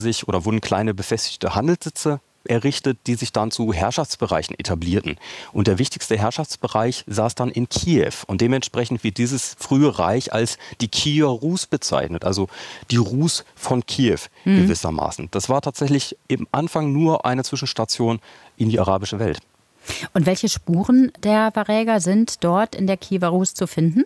sich oder wurden kleine befestigte Handelssitze errichtet, die sich dann zu Herrschaftsbereichen etablierten. Und der wichtigste Herrschaftsbereich saß dann in Kiew. Und dementsprechend wird dieses frühe Reich als die Kiewer Rus bezeichnet, also die Rus von Kiew gewissermaßen. Das war tatsächlich im Anfang nur eine Zwischenstation in die arabische Welt. Und welche Spuren der Varäger sind dort in der Kiewer Rus zu finden?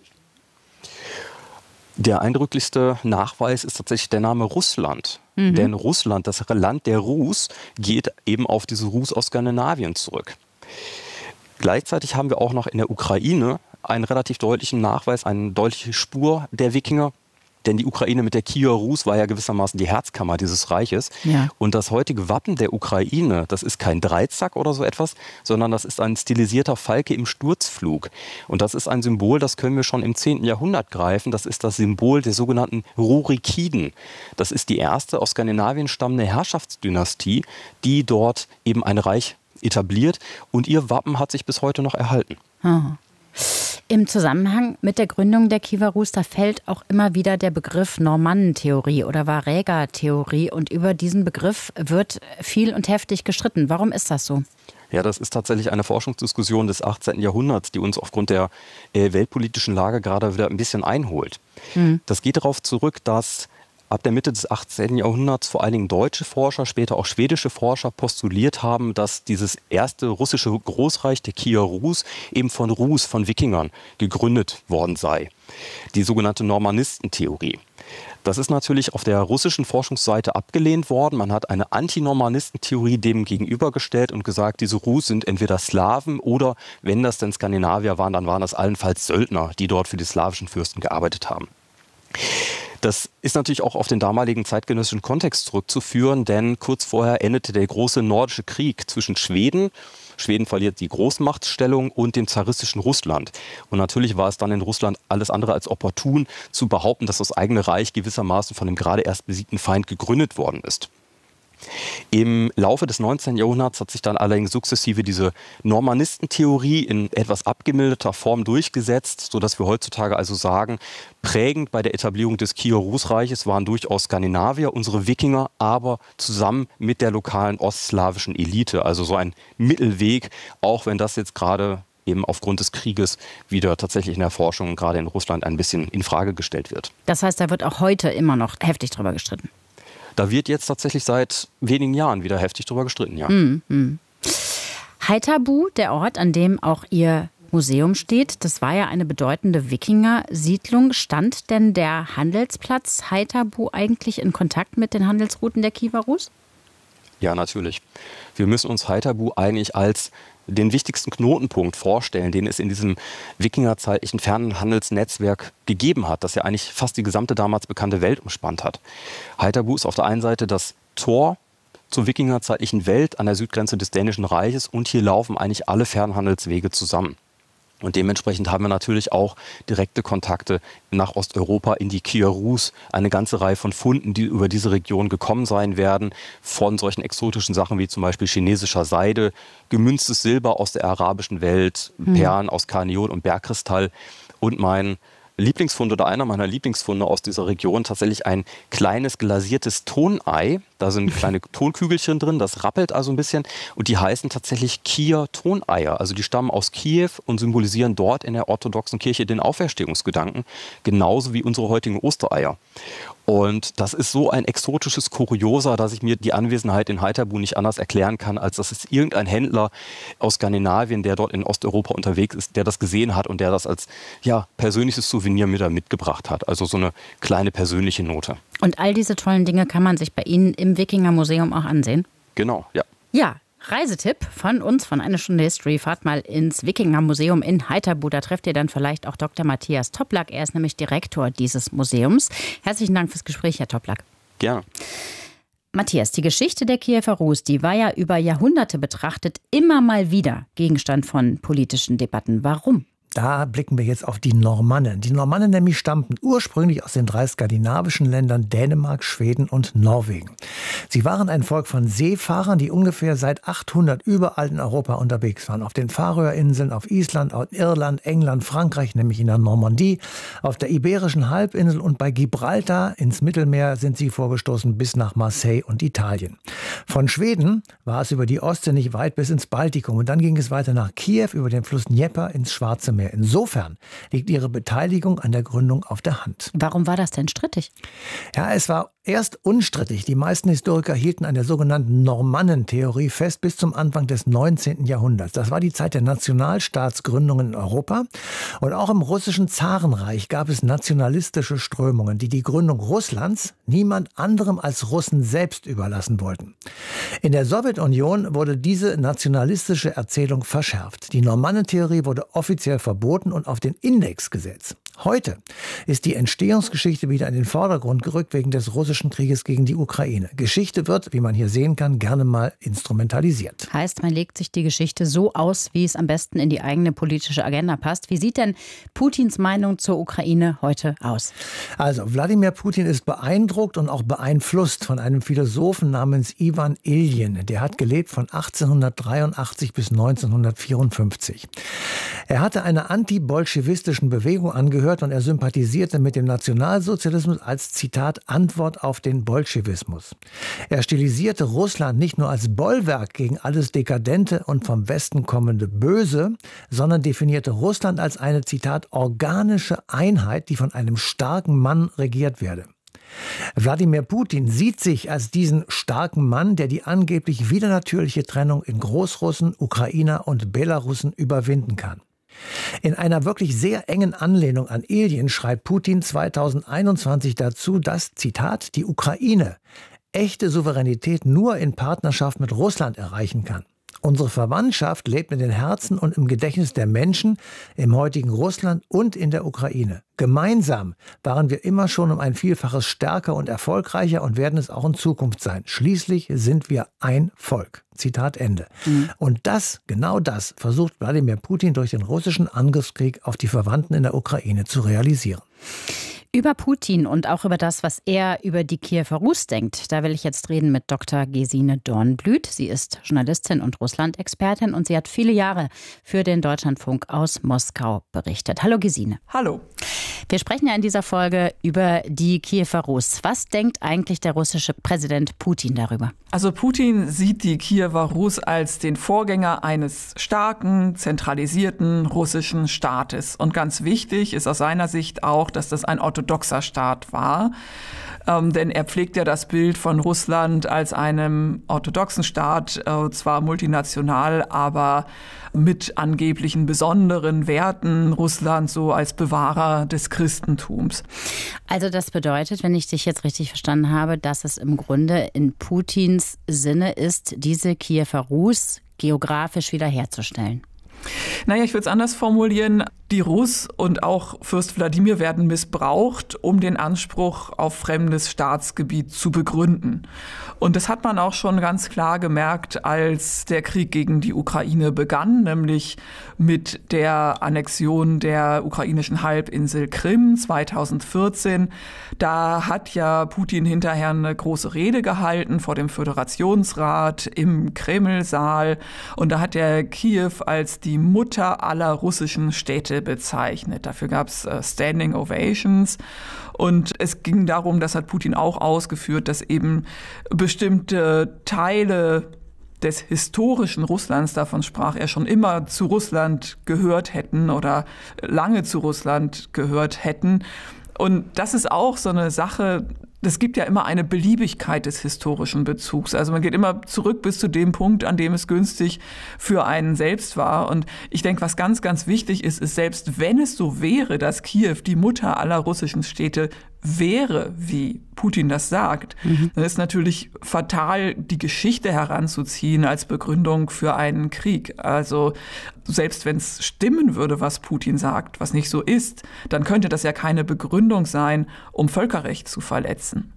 Der eindrücklichste Nachweis ist tatsächlich der Name Russland. Denn Russland, das Land der Rus, geht eben auf diese Rus aus Skandinavien zurück. Gleichzeitig haben wir auch noch in der Ukraine einen relativ deutlichen Nachweis, eine deutliche Spur der Wikinger. Denn die Ukraine mit der Kiewer Rus war ja gewissermaßen die Herzkammer dieses Reiches. Ja. Und das heutige Wappen der Ukraine, das ist kein Dreizack oder so etwas, sondern das ist ein stilisierter Falke im Sturzflug. Und das ist ein Symbol, das können wir schon im 10. Jahrhundert greifen. Das ist das Symbol der sogenannten Rurikiden. Das ist die erste aus Skandinavien stammende Herrschaftsdynastie, die dort eben ein Reich etabliert. Und ihr Wappen hat sich bis heute noch erhalten. Im Zusammenhang mit der Gründung der Kiewer Rus, da fällt auch immer wieder der Begriff Normannentheorie oder Varägertheorie. Und über diesen Begriff wird viel und heftig gestritten. Warum ist das so? Ja, das ist tatsächlich eine Forschungsdiskussion des 18. Jahrhunderts, die uns aufgrund der weltpolitischen Lage gerade wieder ein bisschen einholt. Das geht darauf zurück, dass ab der Mitte des 18. Jahrhunderts vor allen Dingen deutsche Forscher, später auch schwedische Forscher postuliert haben, dass dieses erste russische Großreich der Kiewer Rus eben von Rus, von Wikingern, gegründet worden sei. Die sogenannte Normannistentheorie. Das ist natürlich auf der russischen Forschungsseite abgelehnt worden. Man hat eine Antinormanistentheorie dem gegenübergestellt und gesagt, diese Rus sind entweder Slawen oder, wenn das denn Skandinavier waren, dann waren das allenfalls Söldner, die dort für die slawischen Fürsten gearbeitet haben. Das ist natürlich auch auf den damaligen zeitgenössischen Kontext zurückzuführen, denn kurz vorher endete der große nordische Krieg zwischen Schweden. Schweden verliert die Großmachtstellung und dem zaristischen Russland. Und natürlich war es dann in Russland alles andere als opportun, zu behaupten, dass das eigene Reich gewissermaßen von dem gerade erst besiegten Feind gegründet worden ist. Im Laufe des 19. Jahrhunderts hat sich dann allerdings sukzessive diese Normannistentheorie in etwas abgemilderter Form durchgesetzt, sodass wir heutzutage also sagen, prägend bei der Etablierung des Kiewer Rus-Reiches waren durchaus Skandinavier, unsere Wikinger, aber zusammen mit der lokalen ostslawischen Elite, also so ein Mittelweg, auch wenn das jetzt gerade eben aufgrund des Krieges wieder tatsächlich in der Forschung, gerade in Russland, ein bisschen in Frage gestellt wird. Das heißt, da wird auch heute immer noch heftig drüber gestritten? Da wird jetzt tatsächlich seit wenigen Jahren wieder heftig drüber gestritten, ja. Haithabu, der Ort, an dem auch Ihr Museum steht, das war ja eine bedeutende Wikinger-Siedlung. Stand denn der Handelsplatz Haithabu eigentlich in Kontakt mit den Handelsrouten der Kiewer Rus? Ja, natürlich. Wir müssen uns Haithabu eigentlich als den wichtigsten Knotenpunkt vorstellen, den es in diesem wikingerzeitlichen Fernhandelsnetzwerk gegeben hat, das ja eigentlich fast die gesamte damals bekannte Welt umspannt hat. Haithabu ist auf der einen Seite das Tor zur wikingerzeitlichen Welt an der Südgrenze des Dänischen Reiches und hier laufen eigentlich alle Fernhandelswege zusammen. Und dementsprechend haben wir natürlich auch direkte Kontakte nach Osteuropa in die Kiewer Rus. Eine ganze Reihe von Funden, die über diese Region gekommen sein werden. Von solchen exotischen Sachen wie zum Beispiel chinesischer Seide, gemünztes Silber aus der arabischen Welt, Perlen aus Karneol und Bergkristall. Und mein Lieblingsfund oder einer meiner Lieblingsfunde aus dieser Region tatsächlich ein kleines glasiertes Tonei. Da sind kleine Tonkügelchen drin, das rappelt also ein bisschen. Und die heißen tatsächlich Kiewer Toneier. Also die stammen aus Kiew und symbolisieren dort in der orthodoxen Kirche den Auferstehungsgedanken. Genauso wie unsere heutigen Ostereier. Und das ist so ein exotisches Kuriosa, dass ich mir die Anwesenheit in Haithabu nicht anders erklären kann, als dass es irgendein Händler aus Skandinavien, der dort in Osteuropa unterwegs ist, der das gesehen hat und der das als persönliches Souvenir mitgebracht hat. Also so eine kleine persönliche Note. Und all diese tollen Dinge kann man sich bei Ihnen im Wikinger-Museum auch ansehen? Genau, ja. Ja. Reisetipp von uns, von Eine Stunde History. Fahrt mal ins Wikinger-Museum in Haithabu. Da trefft ihr dann vielleicht auch Dr. Matthias Toplak. Er ist nämlich Direktor dieses Museums. Herzlichen Dank fürs Gespräch, Herr Toplak. Gerne. Matthias, die Geschichte der Kiewer Rus, die war ja über Jahrhunderte betrachtet immer mal wieder Gegenstand von politischen Debatten. Warum? Da blicken wir jetzt auf die Normannen. Die Normannen nämlich stammten ursprünglich aus den 3 skandinavischen Ländern Dänemark, Schweden und Norwegen. Sie waren ein Volk von Seefahrern, die ungefähr seit 800 überall in Europa unterwegs waren. Auf den Färöerinseln, auf Island, auf Irland, England, Frankreich, nämlich in der Normandie, auf der Iberischen Halbinsel und bei Gibraltar ins Mittelmeer sind sie vorgestoßen bis nach Marseille und Italien. Von Schweden war es über die Ostsee nicht weit bis ins Baltikum und dann ging es weiter nach Kiew über den Fluss Dnieper ins Schwarze Meer. Insofern liegt ihre Beteiligung an der Gründung auf der Hand. Warum war das denn strittig? Ja, es war erst unstrittig. Die meisten Historiker hielten an der sogenannten Normannentheorie fest bis zum Anfang des 19. Jahrhunderts. Das war die Zeit der Nationalstaatsgründungen in Europa. Und auch im russischen Zarenreich gab es nationalistische Strömungen, die die Gründung Russlands niemand anderem als Russen selbst überlassen wollten. In der Sowjetunion wurde diese nationalistische Erzählung verschärft. Die Normannentheorie wurde offiziell verboten und auf den Index gesetzt. Heute ist die Entstehungsgeschichte wieder in den Vordergrund gerückt wegen des russischen Krieges gegen die Ukraine. Geschichte wird, wie man hier sehen kann, gerne mal instrumentalisiert. Heißt, man legt sich die Geschichte so aus, wie es am besten in die eigene politische Agenda passt. Wie sieht denn Putins Meinung zur Ukraine heute aus? Also, Wladimir Putin ist beeindruckt und auch beeinflusst von einem Philosophen namens Iwan Ilyin. Der hat gelebt von 1883 bis 1954. Er hatte einer antibolschewistischen Bewegung angehört und er sympathisierte mit dem Nationalsozialismus als, Zitat, Antwort auf den Bolschewismus. Er stilisierte Russland nicht nur als Bollwerk gegen alles Dekadente und vom Westen kommende Böse, sondern definierte Russland als eine, Zitat, organische Einheit, die von einem starken Mann regiert werde. Wladimir Putin sieht sich als diesen starken Mann, der die angeblich widernatürliche Trennung in Großrussen, Ukrainer und Belarussen überwinden kann. In einer wirklich sehr engen Anlehnung an Ilyin schreibt Putin 2021 dazu, dass, Zitat, die Ukraine echte Souveränität nur in Partnerschaft mit Russland erreichen kann. Unsere Verwandtschaft lebt in den Herzen und im Gedächtnis der Menschen im heutigen Russland und in der Ukraine. Gemeinsam waren wir immer schon um ein Vielfaches stärker und erfolgreicher und werden es auch in Zukunft sein. Schließlich sind wir ein Volk. Zitat Ende. Und genau das versucht Wladimir Putin durch den russischen Angriffskrieg auf die Verwandten in der Ukraine zu realisieren. Über Putin und auch über das, was er über die Kiewer Rus denkt, da will ich jetzt reden mit Dr. Gesine Dornblüt. Sie ist Journalistin und Russland-Expertin und sie hat viele Jahre für den Deutschlandfunk aus Moskau berichtet. Hallo Gesine. Hallo. Wir sprechen ja in dieser Folge über die Kiewer Rus. Was denkt eigentlich der russische Präsident Putin darüber? Also Putin sieht die Kiewer Rus als den Vorgänger eines starken, zentralisierten russischen Staates. Und ganz wichtig ist aus seiner Sicht auch, dass das ein orthodoxer Staat war. Denn er pflegt ja das Bild von Russland als einem orthodoxen Staat, zwar multinational, aber mit angeblichen besonderen Werten. Russland so als Bewahrer des Christentums. Also das bedeutet, wenn ich dich jetzt richtig verstanden habe, dass es im Grunde in Putins Sinne ist, diese Kiewer Rus geografisch wiederherzustellen. Naja, ich würde es anders formulieren. Die Rus und auch Fürst Wladimir werden missbraucht, um den Anspruch auf fremdes Staatsgebiet zu begründen. Und das hat man auch schon ganz klar gemerkt, als der Krieg gegen die Ukraine begann, nämlich mit der Annexion der ukrainischen Halbinsel Krim 2014. Da hat ja Putin hinterher eine große Rede gehalten vor dem Föderationsrat im Kremlsaal. Und da hat er Kiew als die Mutter aller russischen Städte bezeichnet. Dafür gab es Standing Ovations. Und es ging darum, das hat Putin auch ausgeführt, dass eben bestimmte Teile des historischen Russlands, davon sprach er schon immer, zu Russland gehört hätten oder lange zu Russland gehört hätten. Und das ist auch so eine Sache, es gibt ja immer eine Beliebigkeit des historischen Bezugs. Also man geht immer zurück bis zu dem Punkt, an dem es günstig für einen selbst war. Und ich denke, was ganz, ganz wichtig ist, selbst wenn es so wäre, dass Kiew die Mutter aller russischen Städte wäre, wie Putin das sagt, dann ist natürlich fatal, die Geschichte heranzuziehen als Begründung für einen Krieg. Also selbst wenn es stimmen würde, was Putin sagt, was nicht so ist, dann könnte das ja keine Begründung sein, um Völkerrecht zu verletzen.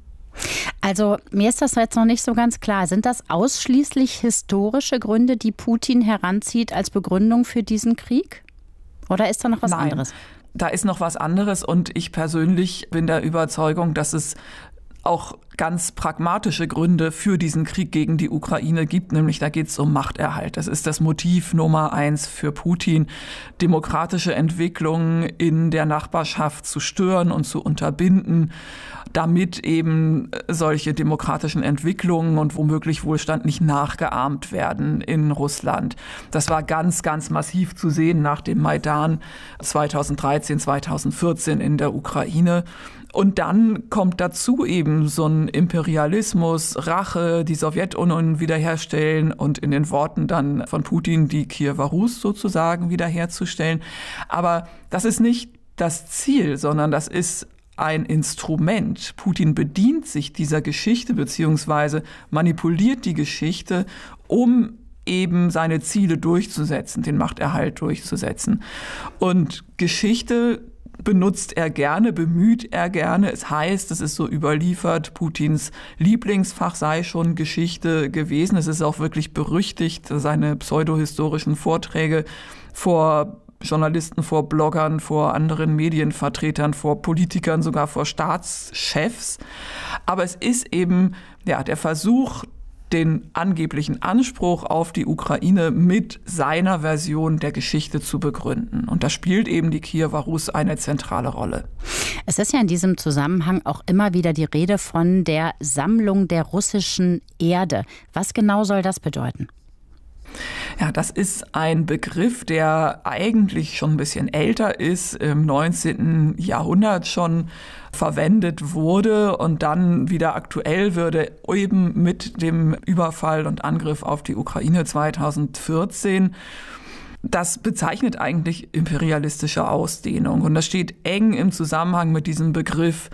Also mir ist das jetzt noch nicht so ganz klar. Sind das ausschließlich historische Gründe, die Putin heranzieht als Begründung für diesen Krieg? Oder ist da noch was anderes? Da ist noch was anderes und ich persönlich bin der Überzeugung, dass es auch ganz pragmatische Gründe für diesen Krieg gegen die Ukraine gibt, nämlich da geht es um Machterhalt. Das ist das Motiv Nummer 1 für Putin, demokratische Entwicklungen in der Nachbarschaft zu stören und zu unterbinden, damit eben solche demokratischen Entwicklungen und womöglich Wohlstand nicht nachgeahmt werden in Russland. Das war ganz, ganz massiv zu sehen nach dem Maidan 2013, 2014 in der Ukraine. Und dann kommt dazu eben so ein Imperialismus, Rache, die Sowjetunion wiederherstellen und in den Worten dann von Putin die Kiewer Rus sozusagen wiederherzustellen. Aber das ist nicht das Ziel, sondern das ist ein Instrument. Putin bedient sich dieser Geschichte beziehungsweise manipuliert die Geschichte, um eben seine Ziele durchzusetzen, den Machterhalt durchzusetzen. Und Geschichte benutzt er gerne, bemüht er gerne. Es heißt, es ist so überliefert, Putins Lieblingsfach sei schon Geschichte gewesen. Es ist auch wirklich berüchtigt, seine pseudohistorischen Vorträge vor Journalisten, vor Bloggern, vor anderen Medienvertretern, vor Politikern, sogar vor Staatschefs. Aber es ist eben der Versuch, den angeblichen Anspruch auf die Ukraine mit seiner Version der Geschichte zu begründen. Und da spielt eben die Kiewer Rus eine zentrale Rolle. Es ist ja in diesem Zusammenhang auch immer wieder die Rede von der Sammlung der russischen Erde. Was genau soll das bedeuten? Ja, das ist ein Begriff, der eigentlich schon ein bisschen älter ist, im 19. Jahrhundert schon verwendet wurde und dann wieder aktuell würde, eben mit dem Überfall und Angriff auf die Ukraine 2014. Das bezeichnet eigentlich imperialistische Ausdehnung und das steht eng im Zusammenhang mit diesem Begriff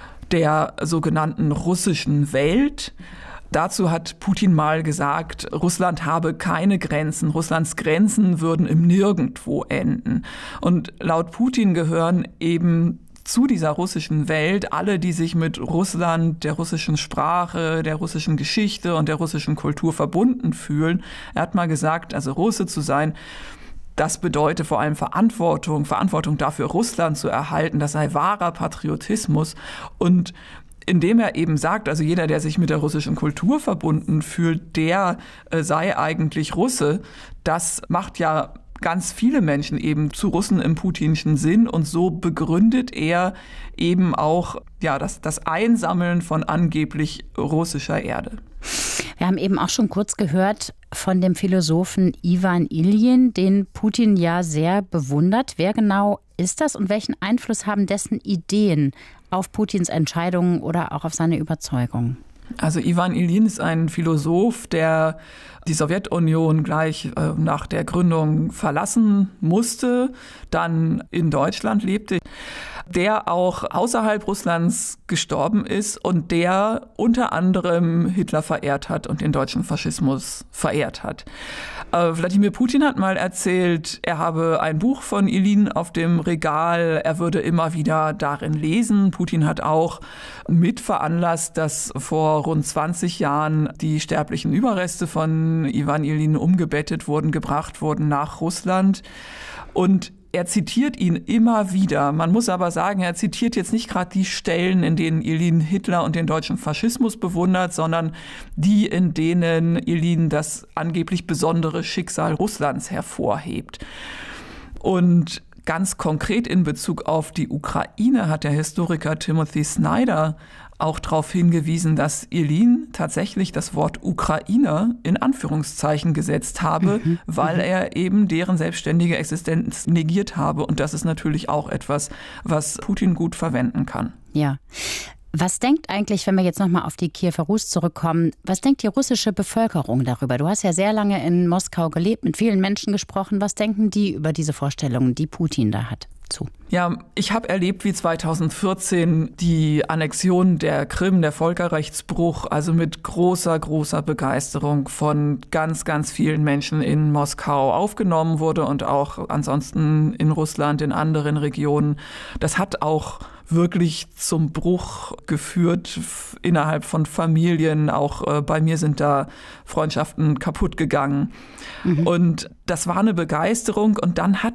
der sogenannten russischen Welt. Dazu hat Putin mal gesagt, Russland habe keine Grenzen. Russlands Grenzen würden im Nirgendwo enden. Und laut Putin gehören eben zu dieser russischen Welt alle, die sich mit Russland, der russischen Sprache, der russischen Geschichte und der russischen Kultur verbunden fühlen. Er hat mal gesagt, also Russe zu sein, das bedeutet vor allem Verantwortung dafür, Russland zu erhalten. Das sei wahrer Patriotismus. Und indem er eben sagt, also jeder, der sich mit der russischen Kultur verbunden fühlt, der sei eigentlich Russe, das macht ja ganz viele Menschen eben zu Russen im putinschen Sinn und so begründet er eben auch das Einsammeln von angeblich russischer Erde. Wir haben eben auch schon kurz gehört von dem Philosophen Iwan Iljin, den Putin ja sehr bewundert. Wer genau ist das und welchen Einfluss haben dessen Ideen auf Putins Entscheidungen oder auch auf seine Überzeugung? Also Iwan Iljin ist ein Philosoph, der die Sowjetunion gleich nach der Gründung verlassen musste, dann in Deutschland lebte, der auch außerhalb Russlands gestorben ist und der unter anderem Hitler verehrt hat und den deutschen Faschismus verehrt hat. Wladimir Putin hat mal erzählt, er habe ein Buch von Iljin auf dem Regal, er würde immer wieder darin lesen. Putin hat auch mit veranlasst, dass vor rund 20 Jahren die sterblichen Überreste von Iwan Iljin umgebettet wurden, gebracht wurden nach Russland. Und er zitiert ihn immer wieder. Man muss aber sagen, er zitiert jetzt nicht gerade die Stellen, in denen Iljin Hitler und den deutschen Faschismus bewundert, sondern die, in denen Iljin das angeblich besondere Schicksal Russlands hervorhebt. Und ganz konkret in Bezug auf die Ukraine hat der Historiker Timothy Snyder auch darauf hingewiesen, dass Iljin tatsächlich das Wort Ukrainer in Anführungszeichen gesetzt habe, weil er eben deren selbstständige Existenz negiert habe. Und das ist natürlich auch etwas, was Putin gut verwenden kann. Ja. Was denkt eigentlich, wenn wir jetzt nochmal auf die Kiewer Rus zurückkommen, was denkt die russische Bevölkerung darüber? Du hast ja sehr lange in Moskau gelebt, mit vielen Menschen gesprochen. Was denken die über diese Vorstellungen, die Putin da hat? Zu? Ja, ich habe erlebt, wie 2014 die Annexion der Krim, der Völkerrechtsbruch, also mit großer, großer Begeisterung von ganz, ganz vielen Menschen in Moskau aufgenommen wurde und auch ansonsten in Russland, in anderen Regionen. Das hat auch wirklich zum Bruch geführt innerhalb von Familien. Auch bei mir sind da Freundschaften kaputt gegangen. Und das war eine Begeisterung und dann hat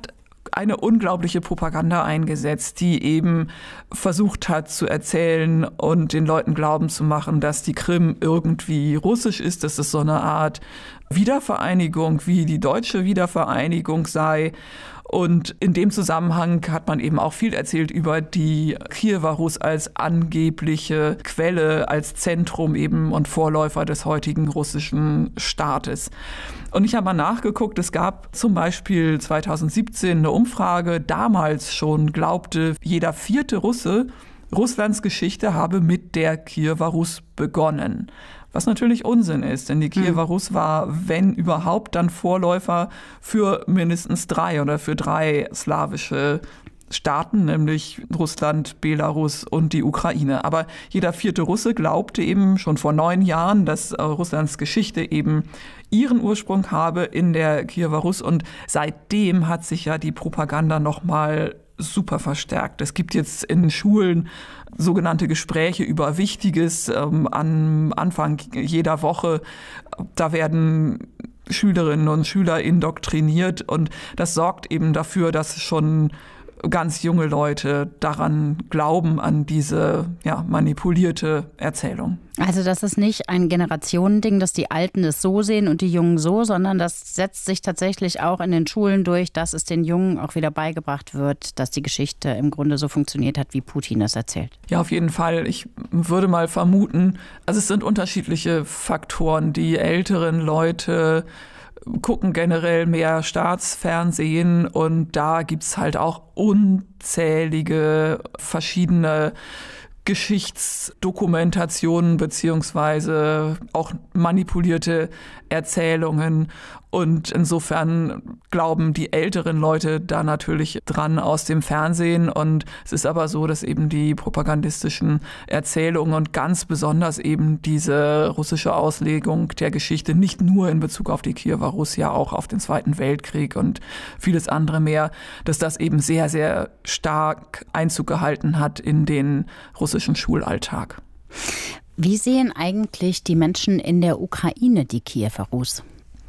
eine unglaubliche Propaganda eingesetzt, die eben versucht hat zu erzählen und den Leuten glauben zu machen, dass die Krim irgendwie russisch ist, dass es so eine Art Wiedervereinigung wie die deutsche Wiedervereinigung sei. Und in dem Zusammenhang hat man eben auch viel erzählt über die Kiewer Rus als angebliche Quelle, als Zentrum eben und Vorläufer des heutigen russischen Staates. Und ich habe mal nachgeguckt, es gab zum Beispiel 2017 eine Umfrage, damals schon glaubte jeder 4. Russe, Russlands Geschichte habe mit der Kiewer Rus begonnen. Was natürlich Unsinn ist, denn die Kiewer Rus war, wenn überhaupt, dann Vorläufer für mindestens 3 oder für 3 slawische Staaten, nämlich Russland, Belarus und die Ukraine. Aber jeder 4. Russe glaubte eben schon vor 9 Jahren, dass Russlands Geschichte eben ihren Ursprung habe in der Kiewer Rus. Und seitdem hat sich ja die Propaganda nochmal super verstärkt. Es gibt jetzt in Schulen sogenannte Gespräche über Wichtiges am Anfang jeder Woche. Da werden Schülerinnen und Schüler indoktriniert und das sorgt eben dafür, dass schon ganz junge Leute daran glauben, an diese manipulierte Erzählung. Also das ist nicht ein Generationending, dass die Alten es so sehen und die Jungen so, sondern das setzt sich tatsächlich auch in den Schulen durch, dass es den Jungen auch wieder beigebracht wird, dass die Geschichte im Grunde so funktioniert hat, wie Putin es erzählt. Ja, auf jeden Fall. Ich würde mal vermuten, also es sind unterschiedliche Faktoren. Die älteren Leute gucken generell mehr Staatsfernsehen und da gibt's halt auch unzählige verschiedene Geschichtsdokumentationen beziehungsweise auch manipulierte Erzählungen. Und insofern glauben die älteren Leute da natürlich dran aus dem Fernsehen. Und es ist aber so, dass eben die propagandistischen Erzählungen und ganz besonders eben diese russische Auslegung der Geschichte nicht nur in Bezug auf die Kiewer Rus, ja auch auf den Zweiten Weltkrieg und vieles andere mehr, dass das eben sehr, sehr stark Einzug gehalten hat in den russischen Schulalltag. Wie sehen eigentlich die Menschen in der Ukraine die Kiewer Rus?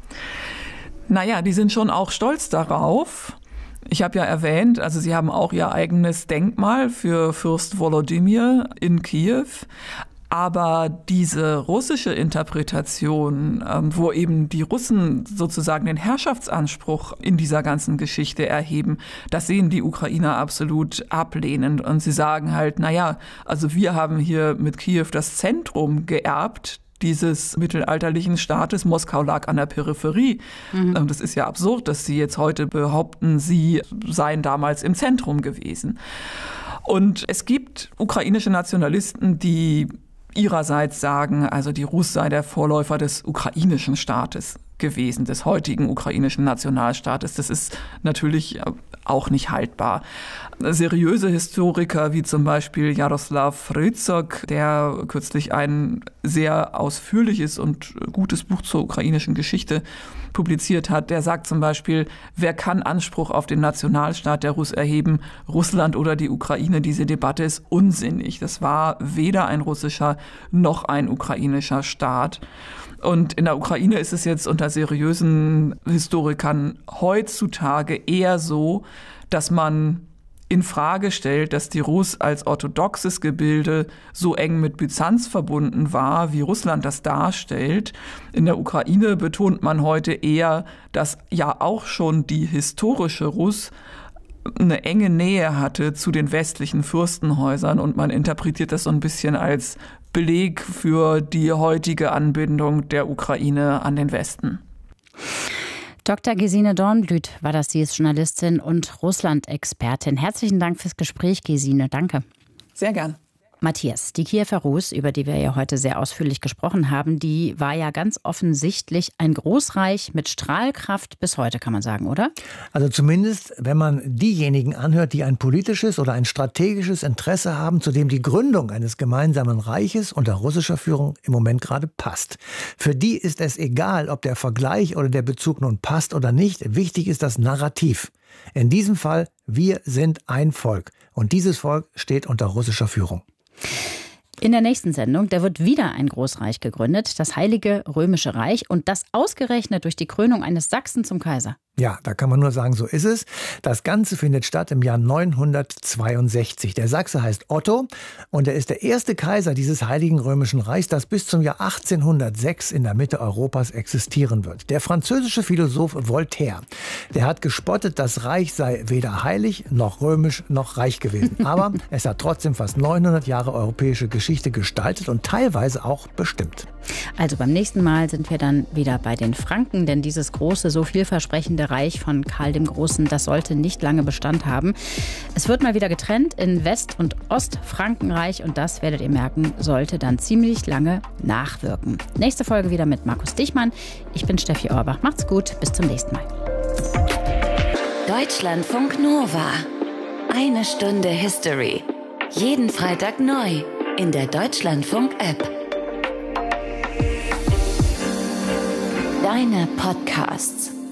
Naja, die sind schon auch stolz darauf. Ich habe ja erwähnt, also sie haben auch ihr eigenes Denkmal für Fürst Volodymyr in Kiew. Aber diese russische Interpretation, wo eben die Russen sozusagen den Herrschaftsanspruch in dieser ganzen Geschichte erheben, das sehen die Ukrainer absolut ablehnend. Und sie sagen halt, naja, also wir haben hier mit Kiew das Zentrum geerbt dieses mittelalterlichen Staates. Moskau lag an der Peripherie. Das ist ja absurd, dass sie jetzt heute behaupten, sie seien damals im Zentrum gewesen. Und es gibt ukrainische Nationalisten, die ihrerseits sagen, also die Rus sei der Vorläufer des ukrainischen Staates gewesen, des heutigen ukrainischen Nationalstaates. Das ist natürlich auch nicht haltbar. Seriöse Historiker wie zum Beispiel Jaroslav Ryzok, der kürzlich ein sehr ausführliches und gutes Buch zur ukrainischen Geschichte publiziert hat, der sagt zum Beispiel, wer kann Anspruch auf den Nationalstaat der Rus erheben? Russland oder die Ukraine? Diese Debatte ist unsinnig. Das war weder ein russischer noch ein ukrainischer Staat. Und in der Ukraine ist es jetzt unter seriösen Historikern heutzutage eher so, dass man in Frage stellt, dass die Rus als orthodoxes Gebilde so eng mit Byzanz verbunden war, wie Russland das darstellt. In der Ukraine betont man heute eher, dass ja auch schon die historische Rus eine enge Nähe hatte zu den westlichen Fürstenhäusern und man interpretiert das so ein bisschen als Beleg für die heutige Anbindung der Ukraine an den Westen. Dr. Gesine Dornblüt war das. Sie ist Journalistin und Russland-Expertin. Herzlichen Dank fürs Gespräch, Gesine. Danke. Sehr gern. Matthias, die Kiewer Rus, über die wir ja heute sehr ausführlich gesprochen haben, die war ja ganz offensichtlich ein Großreich mit Strahlkraft bis heute, kann man sagen, oder? Also zumindest, wenn man diejenigen anhört, die ein politisches oder ein strategisches Interesse haben, zu dem die Gründung eines gemeinsamen Reiches unter russischer Führung im Moment gerade passt. Für die ist es egal, ob der Vergleich oder der Bezug nun passt oder nicht. Wichtig ist das Narrativ. In diesem Fall, wir sind ein Volk. Und dieses Volk steht unter russischer Führung. In der nächsten Sendung, da wird wieder ein Großreich gegründet, das Heilige Römische Reich, und das ausgerechnet durch die Krönung eines Sachsen zum Kaiser. Ja, da kann man nur sagen, so ist es. Das Ganze findet statt im Jahr 962. Der Sachse heißt Otto und er ist der erste Kaiser dieses Heiligen Römischen Reichs, das bis zum Jahr 1806 in der Mitte Europas existieren wird. Der französische Philosoph Voltaire, der hat gespottet, das Reich sei weder heilig noch römisch noch reich gewesen. Aber es hat trotzdem fast 900 Jahre europäische Geschichte gestaltet und teilweise auch bestimmt. Also beim nächsten Mal sind wir dann wieder bei den Franken, denn dieses große, so vielversprechende Reich von Karl dem Großen, das sollte nicht lange Bestand haben. Es wird mal wieder getrennt in West- und Ostfrankenreich und das, werdet ihr merken, sollte dann ziemlich lange nachwirken. Nächste Folge wieder mit Markus Dichmann. Ich bin Steffi Orbach. Macht's gut, bis zum nächsten Mal. Deutschlandfunk Nova. 1 Stunde History. Jeden Freitag neu in der Deutschlandfunk-App. Deine Podcasts.